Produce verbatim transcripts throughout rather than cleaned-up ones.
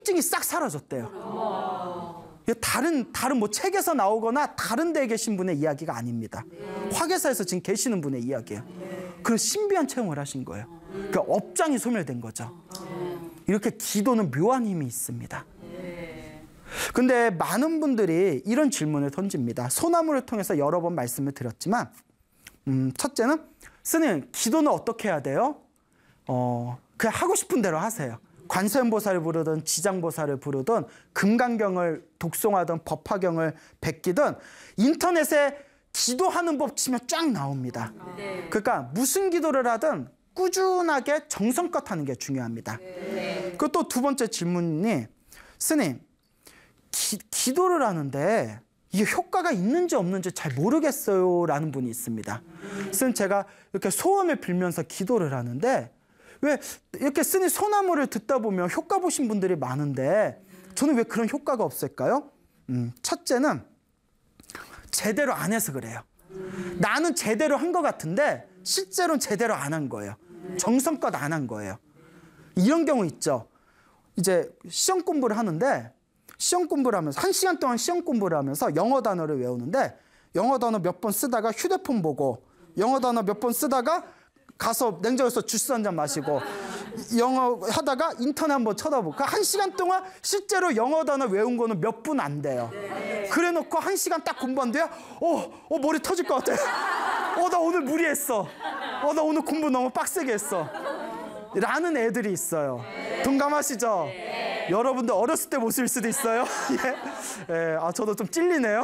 증이 싹 사라졌대요. 다른 다른 뭐 책에서 나오거나 다른 데에 계신 분의 이야기가 아닙니다. 화계사에서 지금 계시는 분의 이야기예요. 그런 신비한 체험을 하신 거예요. 그러니까 업장이 소멸된 거죠. 이렇게 기도는 묘한 힘이 있습니다. 근데 많은 분들이 이런 질문을 던집니다. 소나무를 통해서 여러 번 말씀을 드렸지만 음, 첫째는 스님, 기도는 어떻게 해야 돼요? 어, 그냥 하고 싶은 대로 하세요. 관세음보살을 부르든 지장보살을 부르든 금강경을 독송하든 법화경을 베끼든 인터넷에 기도하는 법 치면 쫙 나옵니다. 네. 그러니까 무슨 기도를 하든 꾸준하게 정성껏 하는 게 중요합니다. 네. 그리고 또 두 번째 질문이 스님, 기, 기도를 하는데 이게 효과가 있는지 없는지 잘 모르겠어요 라는 분이 있습니다. 음. 스님, 제가 이렇게 소원을 빌면서 기도를 하는데 왜 이렇게 스님 소나무를 듣다 보면 효과 보신 분들이 많은데 저는 왜 그런 효과가 없을까요? 음, 첫째는 제대로 안 해서 그래요. 나는 제대로 한 것 같은데 실제로는 제대로 안 한 거예요. 정성껏 안 한 거예요. 이런 경우 있죠. 이제 시험 공부를 하는데 시험 공부를 하면서 한 시간 동안 시험 공부를 하면서 영어 단어를 외우는데 영어 단어 몇 번 쓰다가 휴대폰 보고 영어 단어 몇 번 쓰다가 가서 냉장고에서 주스 한 잔 마시고 영어 하다가 인터넷 한번 쳐다보고 한 시간 동안 실제로 영어 단어 외운 거는 몇 분 안 돼요. 그래 놓고 한 시간 딱 공부한 뒤에 어, 어 머리 터질 것 같아. 어, 나 오늘 무리했어. 어, 나 오늘 공부 너무 빡세게 했어. 라는 애들이 있어요. 동감하시죠? 여러분들 어렸을 때 모습일 수도 있어요. 예. 예, 아, 저도 좀 찔리네요.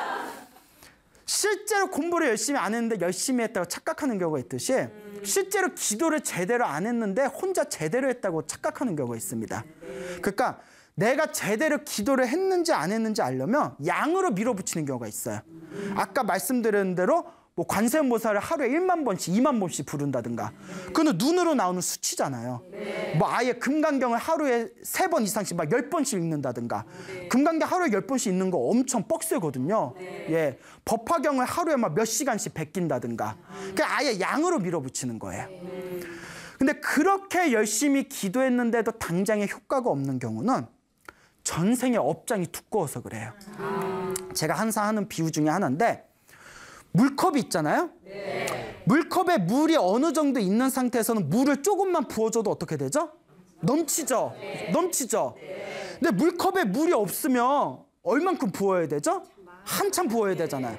실제로 공부를 열심히 안 했는데 열심히 했다고 착각하는 경우가 있듯이 실제로 기도를 제대로 안 했는데 혼자 제대로 했다고 착각하는 경우가 있습니다. 그러니까 내가 제대로 기도를 했는지 안 했는지 알려면 양으로 밀어붙이는 경우가 있어요. 아까 말씀드린 대로 뭐 관세음보살을 하루에 일만 번씩, 이만 번씩 부른다든가. 그거는 눈으로 나오는 수치잖아요. 뭐 아예 금강경을 하루에 세 번 이상씩 막 열 번씩 읽는다든가. 금강경 하루에 열 번씩 읽는 거 엄청 뻑세거든요. 예, 법화경을 하루에 막 몇 시간씩 베낀다든가. 그냥 아예 양으로 밀어붙이는 거예요. 근데 그렇게 열심히 기도했는데도 당장에 효과가 없는 경우는 전생의 업장이 두꺼워서 그래요. 제가 항상 하는 비유 중에 하나인데 물컵이 있잖아요. 네. 물컵에 물이 어느 정도 있는 상태에서는 물을 조금만 부어줘도 어떻게 되죠? 넘치죠. 네. 넘치죠. 네. 근데 물컵에 물이 없으면 얼만큼 부어야 되죠? 한참 부어야 되잖아요.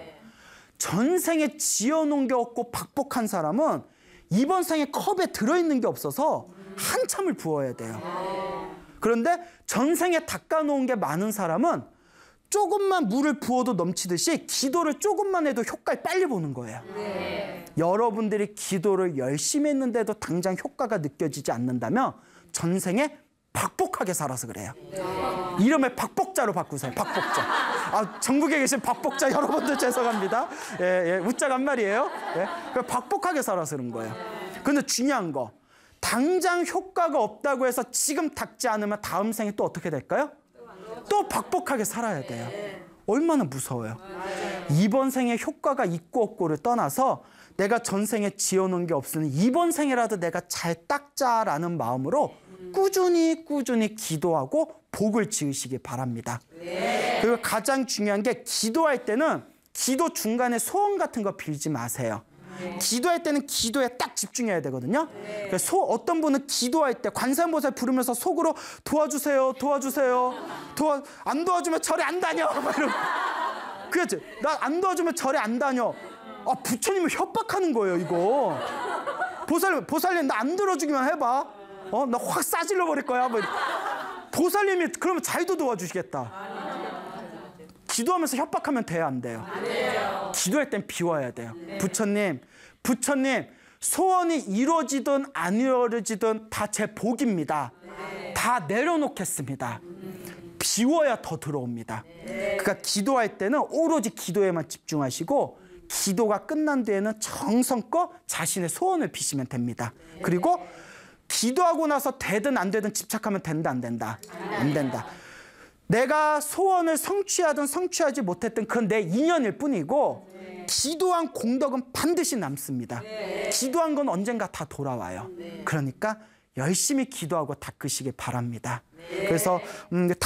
전생에 지어놓은 게 없고 박복한 사람은 이번 생에 컵에 들어있는 게 없어서 한참을 부어야 돼요. 그런데 전생에 닦아놓은 게 많은 사람은 조금만 물을 부어도 넘치듯이 기도를 조금만 해도 효과를 빨리 보는 거예요. 네. 여러분들이 기도를 열심히 했는데도 당장 효과가 느껴지지 않는다면 전생에 박복하게 살아서 그래요. 네. 이름을 박복자로 바꾸세요. 박복자. 아, 전국에 계신 박복자 여러분들 죄송합니다. 예, 예, 웃자가 한 말이에요. 예, 박복하게 살아서 그런 거예요. 근데 중요한 거, 당장 효과가 없다고 해서 지금 닦지 않으면 다음 생에 또 어떻게 될까요? 또 박복하게 살아야 돼요. 얼마나 무서워요. 이번 생에 효과가 있고 없고를 떠나서 내가 전생에 지어놓은 게 없으니 이번 생에라도 내가 잘 닦자라는 마음으로 꾸준히 꾸준히 기도하고 복을 지으시기 바랍니다. 그리고 가장 중요한 게 기도할 때는 기도 중간에 소원 같은 거 빌지 마세요. 기도할 때는 기도에 딱 집중해야 되거든요. 그래서 소, 어떤 분은 기도할 때 관세음보살 부르면서 속으로 도와주세요, 도와주세요, 도와 안 도와주면 절에 안 다녀. 그렇지? 나 안 도와주면 절에 안 다녀. 아, 부처님을 협박하는 거예요, 이거. 보살 보살님 나 안 들어주기만 해봐. 어, 나 확 싸질러 버릴 거야. 뭐. 보살님이 그러면 잘도 도와주시겠다. 기도하면서 협박하면 돼요, 안 돼요? 안 돼요. 기도할 땐 비워야 돼요. 네. 부처님, 부처님, 소원이 이루어지든 안 이루어지든 다 제 복입니다. 네. 다 내려놓겠습니다. 음. 비워야 더 들어옵니다. 네. 그러니까 기도할 때는 오로지 기도에만 집중하시고 기도가 끝난 뒤에는 정성껏 자신의 소원을 비시면 됩니다. 네. 그리고 기도하고 나서 되든 안 되든 집착하면 된다, 안 된다? 안 된다. 내가 소원을 성취하든 성취하지 못했든 그건 내 인연일 뿐이고 네. 기도한 공덕은 반드시 남습니다. 네. 기도한 건 언젠가 다 돌아와요. 네. 그러니까 열심히 기도하고 닦으시길 바랍니다. 그래서 음,